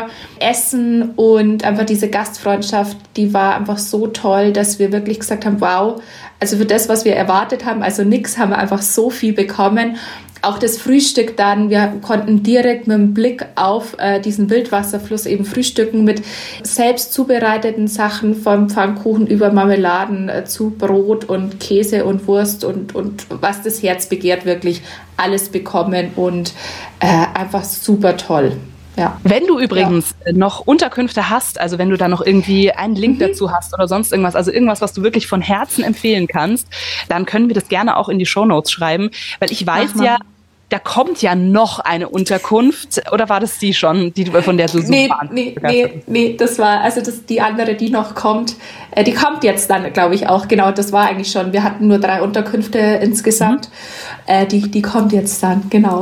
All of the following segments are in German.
super Essen und einfach diese Gastfreundschaft, die war einfach so toll, dass wir wirklich gesagt haben, wow, also für das, was wir erwartet haben, also nix, haben wir einfach so viel bekommen. Auch das Frühstück dann, wir konnten direkt mit dem Blick auf diesen Wildwasserfluss eben frühstücken mit selbst zubereiteten Sachen, vom Pfannkuchen über Marmeladen zu Brot und Käse und Wurst und was das Herz begehrt, wirklich alles bekommen und einfach super toll. Ja. Wenn du übrigens noch Unterkünfte hast, also wenn du da noch irgendwie einen Link dazu hast oder sonst irgendwas, also irgendwas, was du wirklich von Herzen empfehlen kannst, dann können wir das gerne auch in die Shownotes schreiben, weil ich weiß ja, da kommt ja noch eine Unterkunft, oder war das die schon, von der du so Nee, das war, also die andere, die noch kommt, die kommt jetzt dann, glaube ich, auch, genau, das war eigentlich schon, wir hatten nur 3 Unterkünfte insgesamt, die kommt jetzt dann, genau.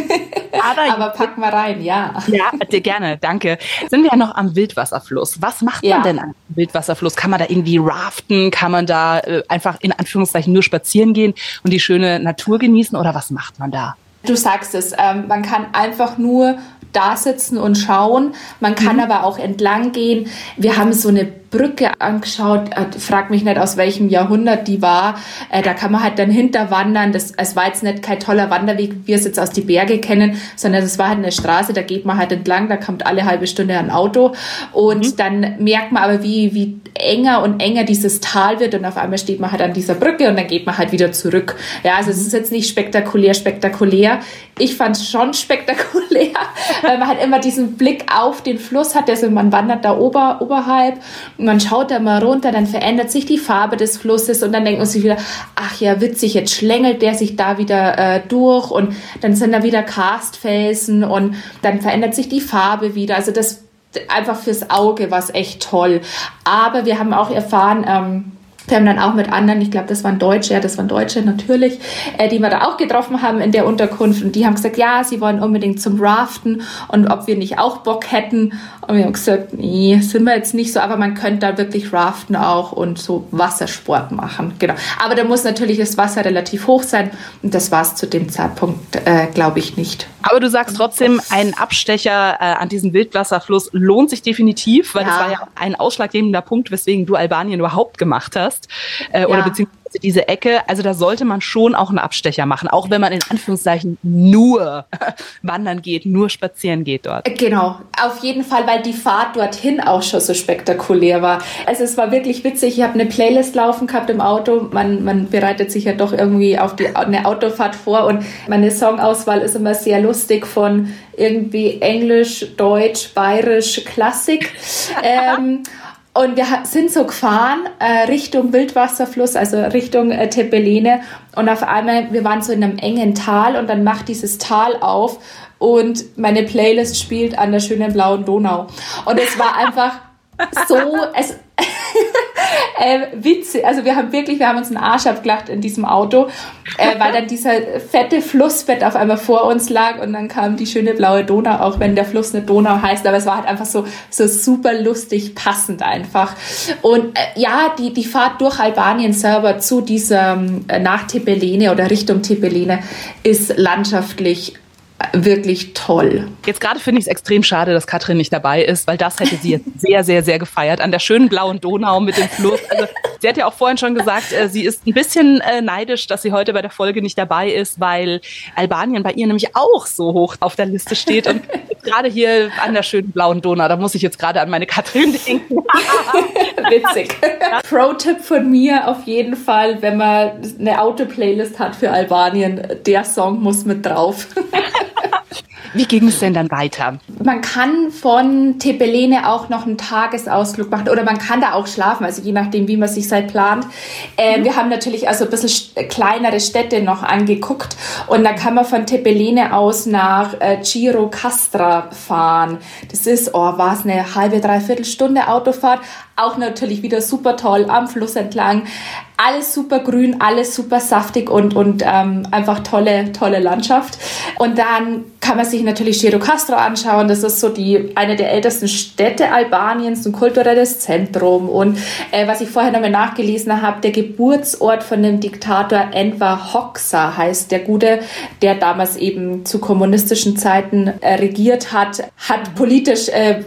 Aber packen wir rein, ja. Ja, gerne, danke. Sind wir ja noch am Wildwasserfluss. Was macht man denn am Wildwasserfluss? Kann man da irgendwie raften? Kann man da einfach in Anführungszeichen nur spazieren gehen und die schöne Natur genießen? Oder was macht man da? Du sagst es, man kann einfach nur da sitzen und schauen. Man kann aber auch entlang gehen. Wir haben so eine Brücke angeschaut, frag mich nicht, aus welchem Jahrhundert die war. Da kann man halt dann hinterwandern. Es war jetzt nicht kein toller Wanderweg, wie wir es jetzt aus die Berge kennen, sondern es war halt eine Straße, da geht man halt entlang, da kommt alle halbe Stunde ein Auto und dann merkt man aber, wie enger und enger dieses Tal wird und auf einmal steht man halt an dieser Brücke und dann geht man halt wieder zurück. Ja, also es ist jetzt nicht spektakulär. Ich fand es schon spektakulär, weil man halt immer diesen Blick auf den Fluss hat, also man wandert da oberhalb. Man schaut da mal runter, dann verändert sich die Farbe des Flusses und dann denkt man sich wieder, ach ja, witzig, jetzt schlängelt der sich da wieder durch und dann sind da wieder Karstfelsen und dann verändert sich die Farbe wieder. Also das einfach fürs Auge war es echt toll. Aber wir haben auch erfahren, wir haben dann auch mit anderen, ich glaube, das waren Deutsche natürlich, die wir da auch getroffen haben in der Unterkunft und die haben gesagt, ja, sie wollen unbedingt zum Raften und ob wir nicht auch Bock hätten. Und wir haben gesagt, nee, sind wir jetzt nicht so, aber man könnte da wirklich raften auch und so Wassersport machen. Genau. Aber da muss natürlich das Wasser relativ hoch sein und das war es zu dem Zeitpunkt, glaube ich, nicht. Aber du sagst trotzdem, ein Abstecher an diesem Wildwasserfluss lohnt sich definitiv, weil das war ja ein ausschlaggebender Punkt, weswegen du Albanien überhaupt gemacht hast. Oder beziehungsweise diese Ecke, also da sollte man schon auch einen Abstecher machen, auch wenn man in Anführungszeichen nur wandern geht, nur spazieren geht dort. Genau, auf jeden Fall, weil die Fahrt dorthin auch schon so spektakulär war. Also es war wirklich witzig, ich habe eine Playlist laufen gehabt im Auto, man bereitet sich ja doch irgendwie auf eine Autofahrt vor und meine Songauswahl ist immer sehr lustig von irgendwie Englisch, Deutsch, Bayerisch, Klassik. Und wir sind so gefahren Richtung Wildwasserfluss, also Richtung Tepelene. Und auf einmal, wir waren so in einem engen Tal und dann macht dieses Tal auf und meine Playlist spielt an der schönen blauen Donau. Und es war einfach so witzig. Also wir haben uns einen Arsch abgelacht in diesem Auto, weil dann dieser fette Flussbett auf einmal vor uns lag und dann kam die schöne blaue Donau, auch wenn der Fluss nicht Donau heißt, aber es war halt einfach so super lustig, passend einfach. Und die Fahrt durch Albanien selber zu dieser nach Tepelene oder Richtung Tepelene ist landschaftlich wirklich toll. Jetzt gerade finde ich es extrem schade, dass Katrin nicht dabei ist, weil das hätte sie jetzt sehr, sehr, sehr gefeiert an der schönen blauen Donau mit dem Fluss. Also sie hat ja auch vorhin schon gesagt, sie ist ein bisschen neidisch, dass sie heute bei der Folge nicht dabei ist, weil Albanien bei ihr nämlich auch so hoch auf der Liste steht und gerade hier an der schönen blauen Donau, da muss ich jetzt gerade an meine Katrin denken. Witzig. Pro-Tipp von mir auf jeden Fall, wenn man eine Autoplaylist hat für Albanien, der Song muss mit drauf. Wie ging es denn dann weiter? Man kann von Tepelene auch noch einen Tagesausflug machen oder man kann da auch schlafen, also je nachdem, wie man sich halt plant. Wir haben natürlich also ein bisschen kleinere Städte noch angeguckt und da kann man von Tepelene aus nach Gjirokastra fahren. Das ist, war es eine halbe, dreiviertel Stunde Autofahrt. Auch natürlich wieder super toll am Fluss entlang. Alles super grün, alles super saftig und einfach tolle Landschaft. Und dann kann man sich natürlich Gjirokastra anschauen. Das ist so eine der ältesten Städte Albaniens, ein kulturelles Zentrum. Und was ich vorher nochmal nachgelesen habe, der Geburtsort von dem Diktator Enver Hoxha heißt der Gute, der damals eben zu kommunistischen Zeiten regiert hat politisch